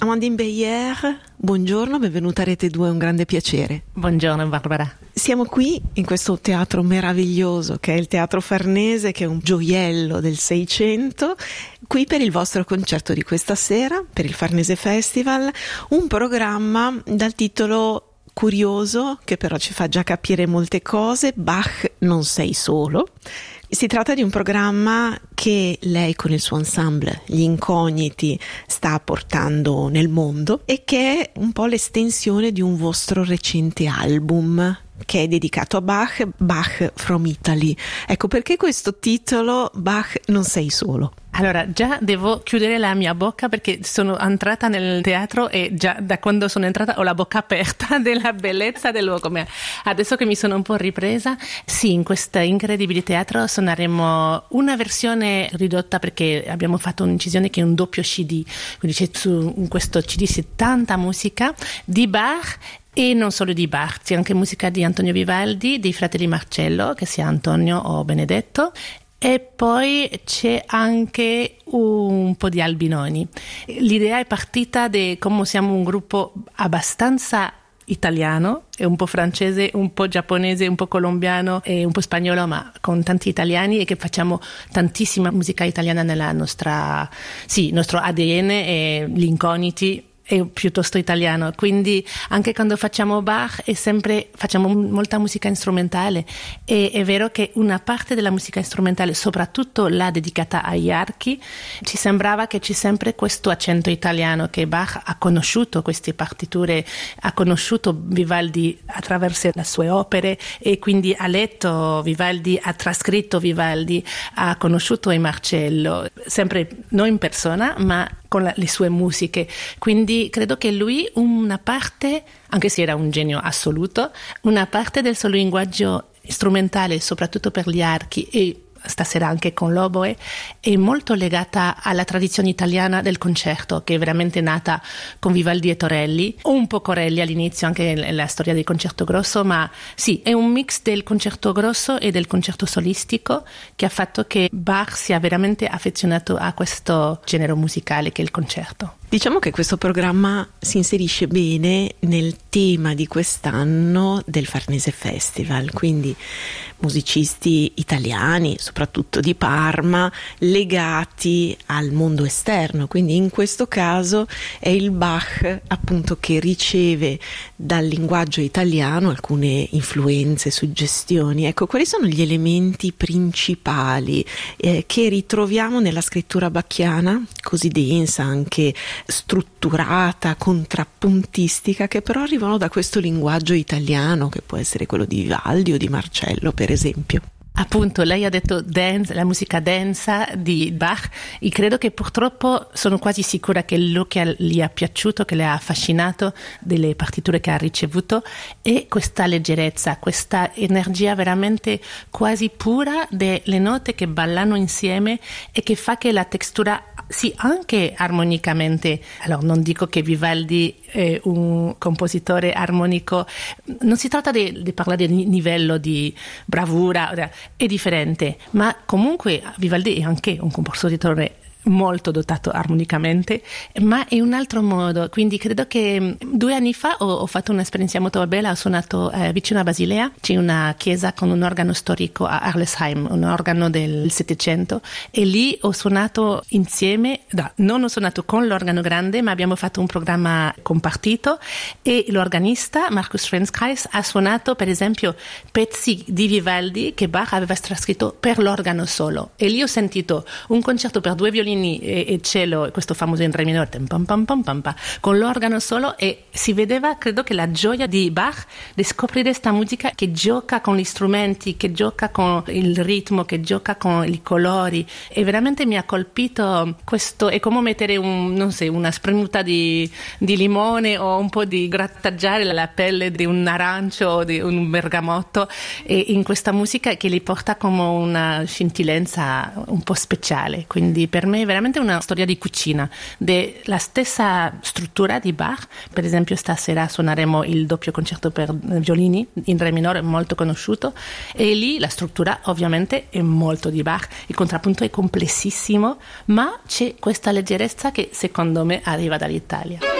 Amandine Beyer, buongiorno, benvenuta a Rete 2, è un grande piacere. Buongiorno Barbara. Siamo qui in questo teatro meraviglioso che è il Teatro Farnese, che è un gioiello del Seicento, qui per il vostro concerto di questa sera, per il Farnese Festival, un programma dal titolo curioso che però ci fa già capire molte cose, Bach non sei solo. Si tratta di un programma che lei con il suo ensemble, gli Incogniti, sta portando nel mondo e che è un po' l'estensione di un vostro recente album che è dedicato a Bach, Bach from Italy. Ecco, perché questo titolo Bach non sei solo? Allora, già devo chiudere la mia bocca perché sono entrata nel teatro e già da quando sono entrata ho la bocca aperta della bellezza del luogo. Ma adesso che mi sono un po' ripresa, sì, in questo incredibile teatro suoneremo una versione ridotta perché abbiamo fatto un'incisione che è un doppio CD, quindi c'è su questo CD 70 musica di Bach. E non solo di Bach, c'è anche musica di Antonio Vivaldi, dei fratelli Marcello, che sia Antonio o Benedetto, e poi c'è anche un po' di Albinoni. L'idea è partita di come siamo un gruppo abbastanza italiano, e un po' francese, un po' giapponese, un po' colombiano e un po' spagnolo, ma con tanti italiani, e che facciamo tantissima musica italiana nella nostro ADN, e gli Incogniti è piuttosto italiano, quindi anche quando facciamo Bach facciamo molta musica strumentale, e è vero che una parte della musica strumentale, soprattutto la dedicata agli archi, ci sembrava che c'è sempre questo accento italiano, che Bach ha conosciuto queste partiture, ha conosciuto Vivaldi attraverso le sue opere, e quindi ha letto Vivaldi, ha trascritto Vivaldi, ha conosciuto i Marcello, sempre non in persona ma con le sue musiche. Quindi credo che lui una parte, anche se era un genio assoluto, una parte del suo linguaggio strumentale, soprattutto per gli archi e stasera anche con l'oboe, è molto legata alla tradizione italiana del concerto, che è veramente nata con Vivaldi e Torelli, un po' Corelli all'inizio, anche la storia del concerto grosso, ma sì, è un mix del concerto grosso e del concerto solistico che ha fatto che Bach sia veramente affezionato a questo genere musicale che è il concerto. Diciamo che questo programma si inserisce bene nel tema di quest'anno del Farnese Festival, quindi musicisti italiani, soprattutto di Parma, legati al mondo esterno, quindi in questo caso è il Bach appunto che riceve dal linguaggio italiano alcune influenze, suggestioni. Ecco, quali sono gli elementi principali che ritroviamo nella scrittura bacchiana, così densa, anche strutturata, contrappuntistica, che però arrivano da questo linguaggio italiano, che può essere quello di Vivaldi o di Marcello, per esempio? Appunto, lei ha detto dance, la musica densa di Bach, e credo che purtroppo sono quasi sicura che quello che gli è piaciuto, che le ha affascinato delle partiture che ha ricevuto, è questa leggerezza, questa energia veramente quasi pura delle note che ballano insieme e che fa che la textura, sì, anche armonicamente. Allora, non dico che Vivaldi è un compositore armonico, non si tratta di parlare di livello di bravura, è differente, ma comunque Vivaldi è anche un compositore molto dotato armonicamente, ma è un altro modo. Quindi credo che 2 anni fa ho fatto un'esperienza molto bella. Ho suonato vicino a Basilea, c'è una chiesa con un organo storico a Arlesheim, un organo del Settecento, e lì ho suonato insieme, non ho suonato con l'organo grande, ma abbiamo fatto un programma compartito, e l'organista Markus Frenskreis ha suonato per esempio pezzi di Vivaldi che Bach aveva trascritto per l'organo solo, e lì ho sentito un concerto per 2 violini e cello, questo famoso in re minore, con l'organo solo, e si vedeva, credo, che la gioia di Bach di scoprire questa musica che gioca con gli strumenti, che gioca con il ritmo, che gioca con i colori, e veramente mi ha colpito questo. È come mettere una spremuta di limone, o un po' di grattaggiare la pelle di un arancio o di un bergamotto, e in questa musica che li porta come una scintillenza un po' speciale. Quindi per me è veramente una storia di cucina, della stessa struttura di Bach. Per esempio stasera suoneremo il doppio concerto per violini in re minore, molto conosciuto, e lì la struttura ovviamente è molto di Bach, il contrappunto è complessissimo, ma c'è questa leggerezza che secondo me arriva dall'Italia.